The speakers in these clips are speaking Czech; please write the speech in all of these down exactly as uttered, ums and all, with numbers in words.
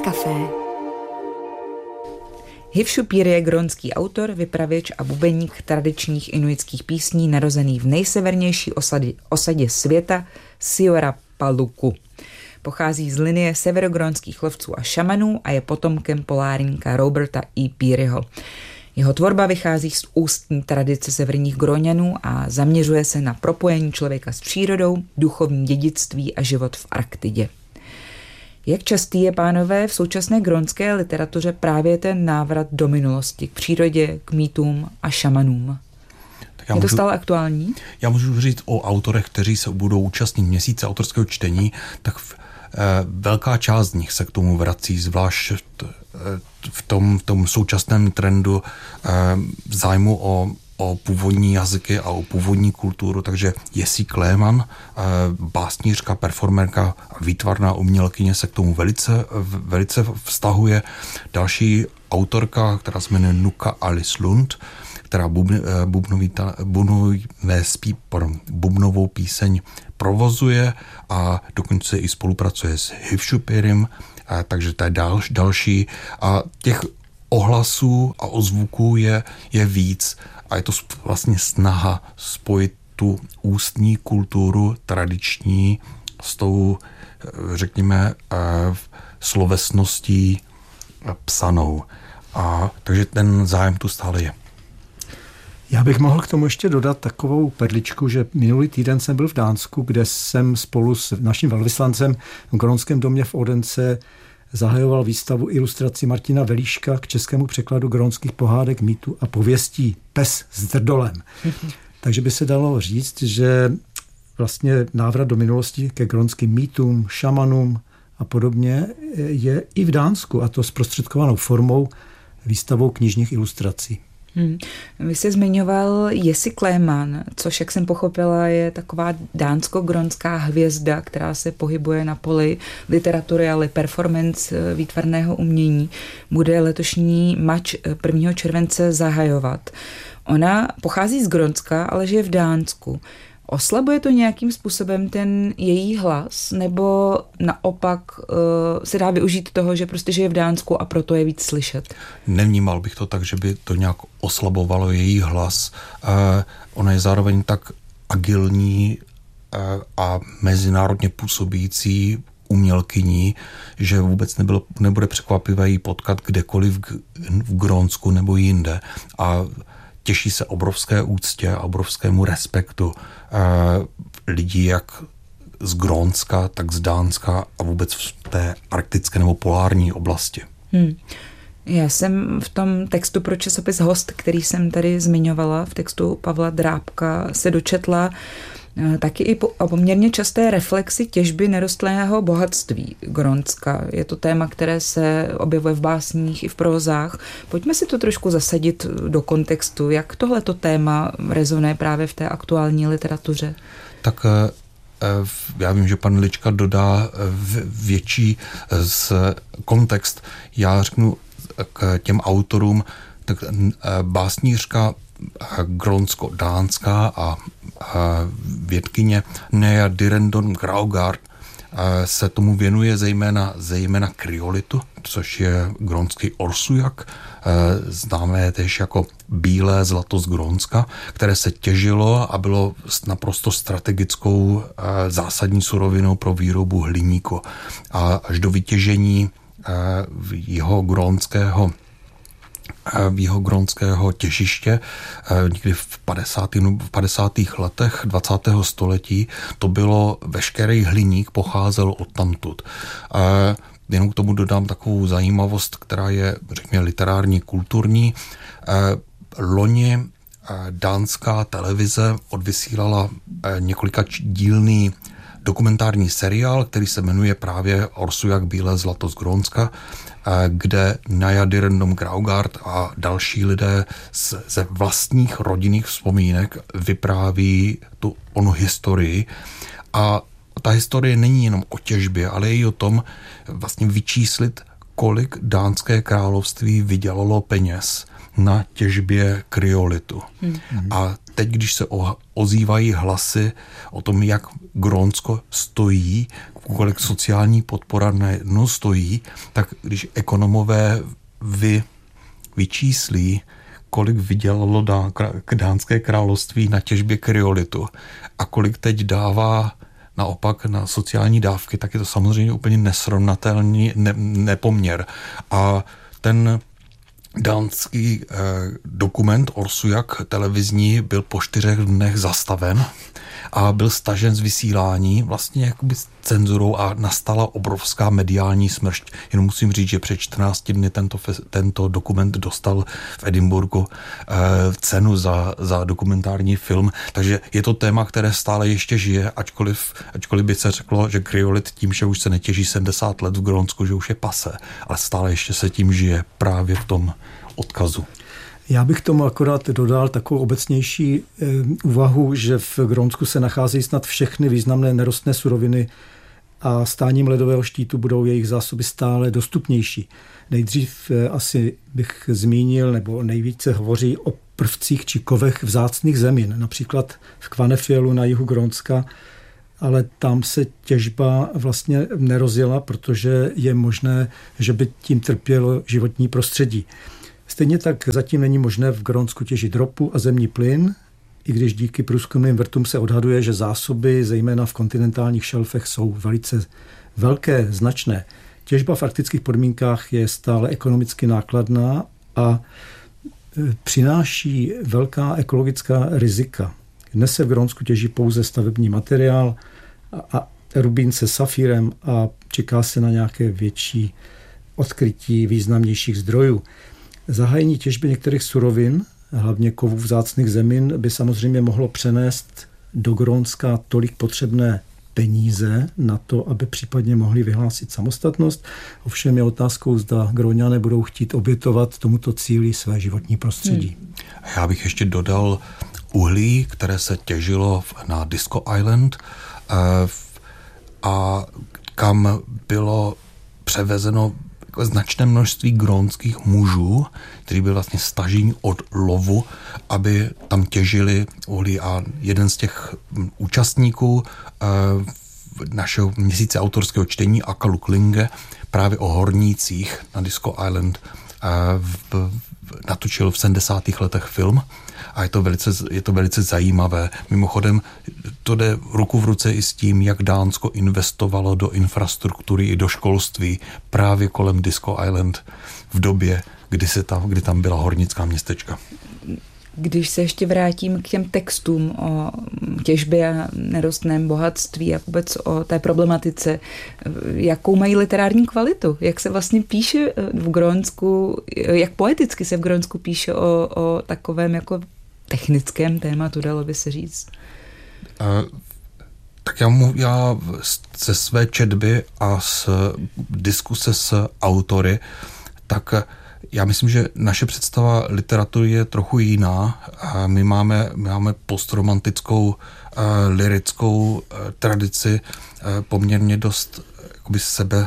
Café. Hivšupír je grónský autor, vypravěč a bubeník tradičních inuitských písní, narozený v nejsevernější osadě, osadě světa Siorapalluku. Pochází z linie severogrónských lovců a šamanů a je potomkem polárníka Roberta E. Pearyho. Jeho tvorba vychází z ústní tradice severních Gróňanů a zaměřuje se na propojení člověka s přírodou, duchovní dědictví a život v Arktidě. Jak častý je, pánové, v současné grónské literatuře právě ten návrat do minulosti, k přírodě, k mýtům a šamanům? Tak je to můžu, stále aktuální? Já můžu říct o autorech, kteří se budou účastnit měsíce autorského čtení, tak v, eh, velká část z nich se k tomu vrací, zvlášť eh, v, tom, v tom současném trendu eh, zájmu o o původní jazyky a o původní kulturu, takže Jessie Kleeman, básnířka, performerka, výtvarná umělkyně se k tomu velice, velice vztahuje. Další autorka, která se jmenuje Nuka Alice Lund, která bubn, bubnový, bubnový, spí, pardon, bubnovou píseň provozuje a dokonce i spolupracuje s Hivšupírem, takže to je dal, další. A těch ohlasů a ozvuků je, je víc. A je to vlastně snaha spojit tu ústní kulturu tradiční s tou, řekněme, slovesností psanou. A takže ten zájem tu stále je. Já bych mohl k tomu ještě dodat takovou perličku, že minulý týden jsem byl v Dánsku, kde jsem spolu s naším velvyslancem v Grónském domě v Odence zahajoval výstavu ilustrací Martina Velíška k českému překladu grónských pohádek, mýtů a pověstí Pes s drdolem. Takže by se dalo říct, že vlastně návrat do minulosti ke grónským mýtům, šamanům a podobně je i v Dánsku, a to zprostředkovanou formou výstavou knižních ilustrací. Hmm. Vy jste zmiňoval Jessie Kleeman, což, jak jsem pochopila, je taková dánsko-grónská hvězda, která se pohybuje na poli literatury a performance výtvarného umění. Bude letošní mač prvního července zahajovat. Ona pochází z Grónska, ale žije v Dánsku. Oslabuje to nějakým způsobem ten její hlas, nebo naopak uh, se dá využít toho, že prostě žije v Dánsku a proto je víc slyšet? Nevnímal bych to tak, že by to nějak oslabovalo její hlas. Uh, ona je zároveň tak agilní uh, a mezinárodně působící umělkyní, že vůbec nebylo, nebude překvapivé jí potkat kdekoliv v, v Grónsku nebo jinde. A těší se obrovské úctě a obrovskému respektu eh, lidí jak z Grónska, tak z Dánska a vůbec v té arktické nebo polární oblasti. Hmm. Já jsem v tom textu pro časopis Host, který jsem tady zmiňovala, v textu Pavla Drábka, se dočetla taky i o poměrně časté reflexi těžby nerostlého bohatství Grónska. Je to téma, které se objevuje v básních i v prózách. Pojďme si to trošku zasadit do kontextu, jak tohleto téma rezonuje právě v té aktuální literatuře. Tak já vím, že pan Lička dodá větší z kontext. Já řeknu k těm autorům, tak básnířka grónsko-dánská a vědkyně Nea Direndon Graugard se tomu věnuje zejména, zejména kryolitu, což je grónský orsujak, známé též jako bílé zlato z Grónska, které se těžilo a bylo naprosto strategickou zásadní surovinou pro výrobu hliníku. A až do vytěžení jeho grónského v jeho grónského těžiště někdy v padesátých letech dvacátého století. To bylo veškerý hliník pocházel odtamtud. Jenom k tomu dodám takovou zajímavost, která je, řekněme, literární, kulturní. Loni dánská televize odvysílala několika dílný dokumentární seriál, který se jmenuje právě Orsujak bílé zlato z Grónska, kde Nea Direndon Graugard a další lidé ze vlastních rodinných vzpomínek vypráví tu onu historii. A ta historie není jenom o těžbě, ale je i o tom vlastně vyčíslit, kolik dánské království vydělalo peněz na těžbě kryolitu. Hmm. A teď, když se o, ozývají hlasy o tom, jak Grónsko stojí, kolik sociální podpora najednou stojí, tak když ekonomové vy, vyčíslí, kolik vydělalo dán, dánské království na těžbě kryolitu a kolik teď dává naopak na sociální dávky, tak je to samozřejmě úplně nesrovnatelný ne, nepoměr. A ten dánský eh, dokument Orsuyak televizní byl po čtyřech dnech zastaven a byl stažen z vysílání vlastně jakoby s cenzurou a nastala obrovská mediální smršť. Jenom musím říct, že před čtrnácti dny tento, tento dokument dostal v Edinburghu eh, cenu za, za dokumentární film, takže je to téma, které stále ještě žije, ačkoliv, ačkoliv by se řeklo, že kryolit tím, že už se netěží sedmdesát let v Grónsku, že už je pase, ale stále ještě se tím žije právě v tom odkazu. Já bych tomu akorát dodal takovou obecnější e, úvahu, že v Grónsku se nacházejí snad všechny významné nerostné suroviny a stáním ledového štítu budou jejich zásoby stále dostupnější. Nejdřív e, asi bych zmínil, nebo nejvíce hovoří o prvcích či kovech vzácných zemin, například v Kvanefjellu na jihu Grónska, ale tam se těžba vlastně nerozjela, protože je možné, že by tím trpělo životní prostředí. Stejně tak zatím není možné v Grónsku těžit ropu a zemní plyn, i když díky průzkumným vrtům se odhaduje, že zásoby, zejména v kontinentálních šelfech, jsou velice velké, značné. Těžba v arktických podmínkách je stále ekonomicky nákladná a přináší velká ekologická rizika. Dnes se v Grónsku těží pouze stavební materiál a, a rubín se safírem a čeká se na nějaké větší odkrytí významnějších zdrojů. Zahájení těžby některých surovin, hlavně kovů vzácných zemin, by samozřejmě mohlo přenést do Grónska tolik potřebné peníze na to, aby případně mohli vyhlásit samostatnost. Ovšem je otázkou, zda Gróňané budou chtít obětovat tomuto cíli své životní prostředí. Hmm. Já bych ještě dodal uhlí, které se těžilo na Disco Island a kam bylo převezeno značné množství grónských mužů, kteří byli vlastně stažení od lovu, aby tam těžili uhlí, a jeden z těch účastníků eh, našeho měsíce autorského čtení, Aka Luklinge, právě o hornících na Disco Island eh, v, v, natočil v sedmdesátých letech film a je to velice, je to velice zajímavé. Mimochodem, to jde ruku v ruce i s tím, jak Dánsko investovalo do infrastruktury i do školství právě kolem Disco Island v době, kdy, se tam, kdy tam byla hornická městečka. Když se ještě vrátím k těm textům o těžbě a nerostném bohatství a vůbec o té problematice, jakou mají literární kvalitu, jak se vlastně píše v Grónsku, jak poeticky se v Grónsku píše o, o takovém jako technickém tématu, dalo by se říct. Uh, tak já, mu, já ze své četby a z diskuse s autory, tak já myslím, že naše představa literatury je trochu jiná. My máme, my máme postromantickou uh, lirickou uh, tradici, uh, poměrně dost jakoby sebe,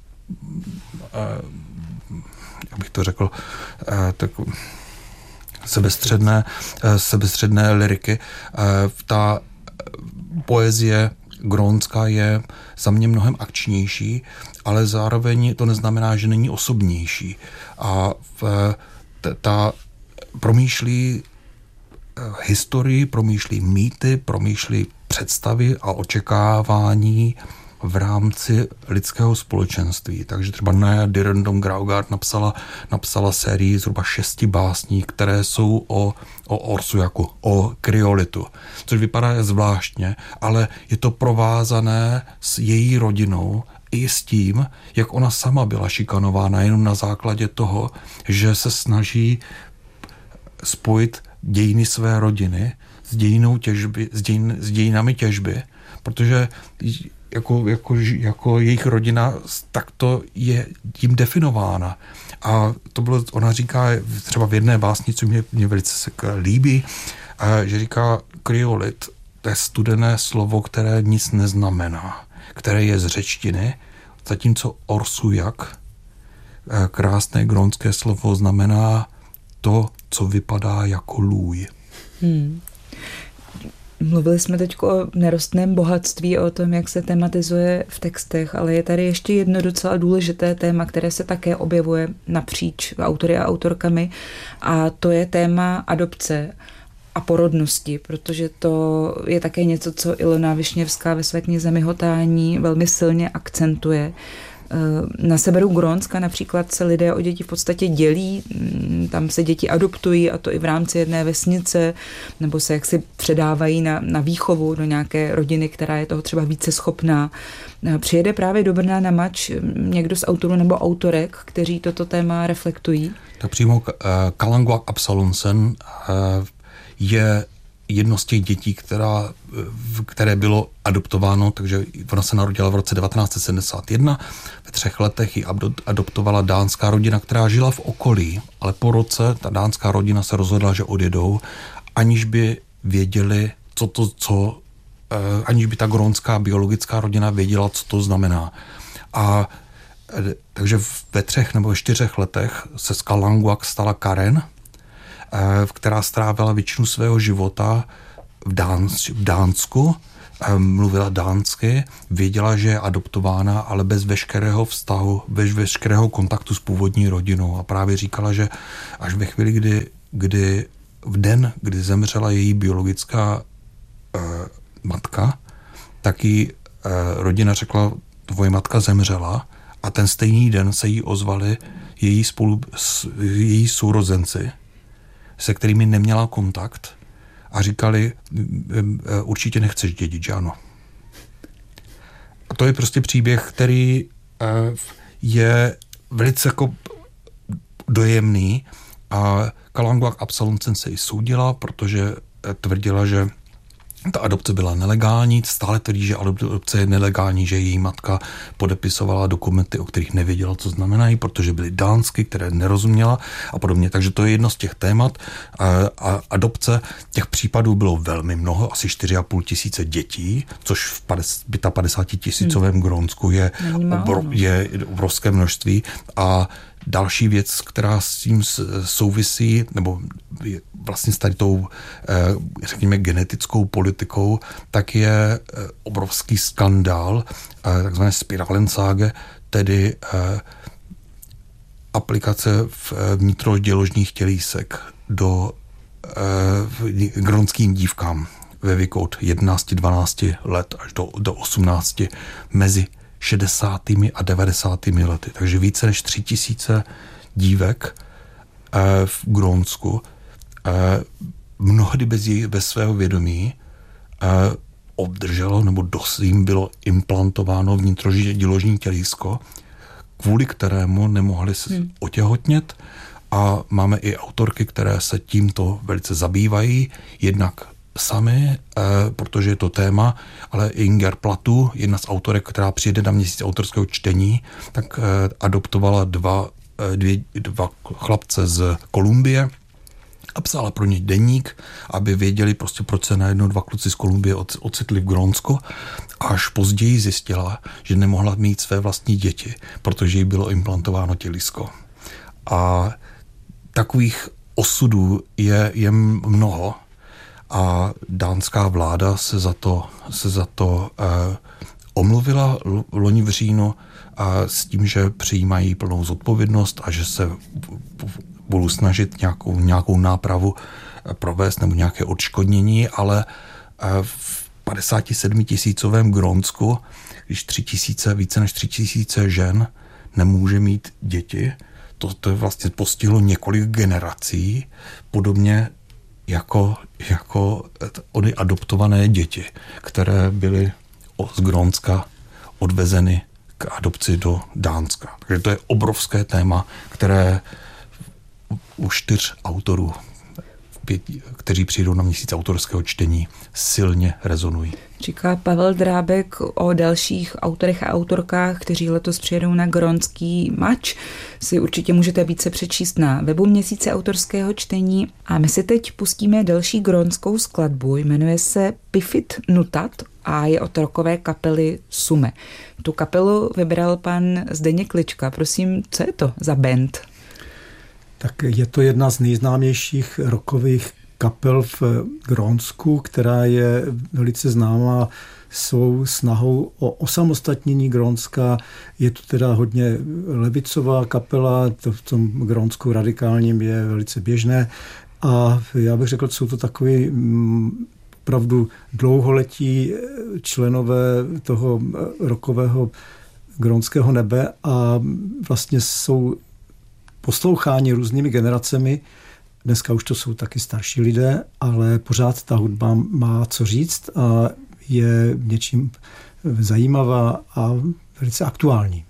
uh, jak bych to řekl, uh, tak sebestředné, uh, sebestředné lyriky. Uh, ta poezie grónská je za mě mnohem akčnější, ale zároveň to neznamená, že není osobnější. A v, t, ta promýšlí historii, promýšlí mýty, promýšlí představy a očekávání v rámci lidského společenství. Takže třeba Naja Direndon Graugard napsala, napsala sérii zhruba šesti básní, které jsou o, o Orsuyaku, o kryolitu, což vypadá zvláštně, ale je to provázané s její rodinou i s tím, jak ona sama byla šikanována jenom na základě toho, že se snaží spojit dějiny své rodiny s, dějinou těžby, s, dějin, s dějinami těžby, protože Jako, jako, jako jejich rodina takto je tím definována. A to bylo, ona říká třeba v jedné básni, co mě, mě velice se líbí, že říká kryolit, to je studené slovo, které nic neznamená, které je z řečtiny, zatímco Orsuyak, krásné grónské slovo, znamená to, co vypadá jako lůj. Hmm. Mluvili jsme teď o nerostném bohatství, o tom, jak se tematizuje v textech, ale je tady ještě jedno docela důležité téma, které se také objevuje napříč autory a autorkami, a to je téma adopce a porodnosti, protože to je také něco, co Ilona Višněvská ve své knize Myhotání velmi silně akcentuje. Na severu Grónska například se lidé o děti v podstatě dělí, tam se děti adoptují, a to i v rámci jedné vesnice, nebo se jaksi předávají na, na výchovu do nějaké rodiny, která je toho třeba více schopná. Přijede právě do Brna na mač někdo z autorů nebo autorek, kteří toto téma reflektují? Tak přímo Kalanguaq Absalonsen je jedno z těch dětí, která, které bylo adoptováno, takže ona se narodila v roce devatenáct set sedmdesát jedna. Ve třech letech ji adoptovala dánská rodina, která žila v okolí, ale po roce ta dánská rodina se rozhodla, že odjedou, aniž by věděli, co to, co, aniž by ta grónská biologická rodina věděla, co to znamená. A takže ve třech nebo ve čtyřech letech se z Kalanguaq stala Karen, která strávila většinu svého života v, Dáns, v Dánsku, mluvila dánsky, věděla, že je adoptována, ale bez veškerého vztahu, bez veškerého kontaktu s původní rodinou. A právě říkala, že až ve chvíli, kdy, kdy v den, kdy zemřela její biologická eh, matka, tak jí eh, rodina řekla, tvoje matka zemřela, a ten stejný den se jí ozvali její, spolu, její sourozenci, se kterými neměla kontakt, a říkali, určitě nechceš dědit, že ano. A to je prostě příběh, který je velice jako dojemný, a Kalanguaq Absalonsen se i soudila, protože tvrdila, že ta adopce byla nelegální, stále tvrdí, že adopce je nelegální, že její matka podepisovala dokumenty, o kterých nevěděla, co znamenají, protože byly dánsky, které nerozuměla a podobně. Takže to je jedno z těch témat. A, a adopce, těch případů bylo velmi mnoho, asi čtyři a půl tisíce dětí, což v padesátitisícovém hmm. Grónsku je, obro, je obrovské množství. A další věc, která s tím souvisí, nebo vlastně s tady tou, řekněme, genetickou politikou, tak je obrovský skandál, takzvané Spiralensage, tedy aplikace vnitroděložních tělísek do grónským dívkám ve věku od jedenácti dvanácti let až do, do osmnácti mezi šedesátými a devadesátými lety. Takže více než tři tisíce dívek eh, v Grónsku eh, mnohdy bez, jej, bez svého vědomí eh, obdrželo nebo dosud jim bylo implantováno vnitroděložní tělísko, kvůli kterému nemohli se hmm. otěhotnět, a máme i autorky, které se tímto velice zabývají, jednak sami, eh, protože je to téma, ale Inger Platu, jedna z autorek, která přijede na měsíc autorského čtení, tak eh, adoptovala dva, eh, dvě, dva chlapce z Kolumbie a psala pro ně deník, aby věděli prostě, proč se najednou dva kluci z Kolumbie ocitli v Grónsku. Až později zjistila, že nemohla mít své vlastní děti, protože jí bylo implantováno tělísko. A takových osudů je, je mnoho, a dánská vláda se za to, se za to eh, omluvila loni v říjnu, a s tím, že přijímají plnou zodpovědnost a že se budou snažit nějakou, nějakou nápravu provést nebo nějaké odškodnění, ale eh, v padesátisedmitisícovém Grónsku, když tři tisíce, více než tři tisíce žen nemůže mít děti, to, to vlastně postihlo několik generací, podobně jako, jako ony adoptované děti, které byly z Grónska odvezeny k adopci do Dánska. Takže to je obrovské téma, které u čtyř autorů, kteří přijdou na měsíc autorského čtení, silně rezonují. Říká Pavel Drábek o dalších autorech a autorkách, kteří letos přijedou na grónský mač. Si určitě můžete více přečíst na webu měsíce autorského čtení. A my si teď pustíme další grónskou skladbu. Jmenuje se Pifit Nutat a je od rockové kapely Sume. Tu kapelu vybral pan Zdeněk Lička. Prosím, co je to za band? Tak je to jedna z nejznámějších rockových kapel v Grónsku, která je velice známá svou snahou o osamostatnění Grónska. Je to teda hodně levicová kapela, to v tom Grónsku radikálním je velice běžné. A já bych řekl, jsou to takový opravdu dlouholetí členové toho rockového grónského nebe a vlastně jsou posloucháni různými generacemi. Dneska už to jsou taky starší lidé, ale pořád ta hudba má co říct a je něčím zajímavá a velice aktuální.